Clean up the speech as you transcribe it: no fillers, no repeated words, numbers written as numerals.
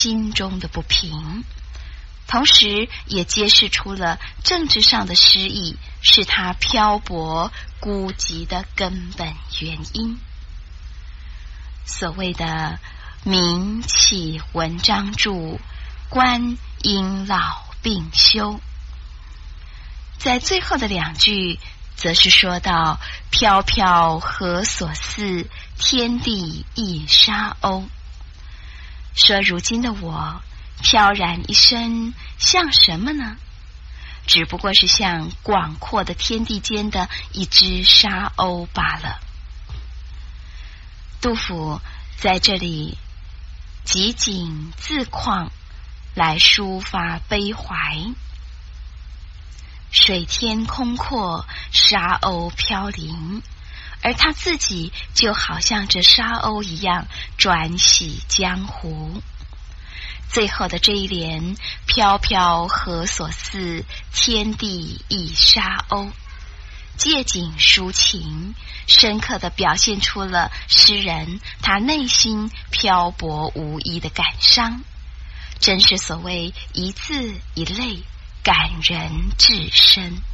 心中的不平，同时也揭示出了政治上的失意是他漂泊孤寂的根本原因。所谓的民弃文章著，官因老病休，在最后的两句则是说到飘飘何所似，天地亦沙鸥。说如今的我飘然一生，像什么呢？只不过是像广阔的天地间的一只沙鸥罢了。杜甫在这里集景自况来抒发悲怀，水天空阔，沙鸥飘零，而他自己就好像这沙鸥一样转徙江湖。最后的这一联飘飘何所似，天地亦沙鸥，借景抒情，深刻地表现出了诗人他内心漂泊无依的感伤，真是所谓一字一泪，感人至深。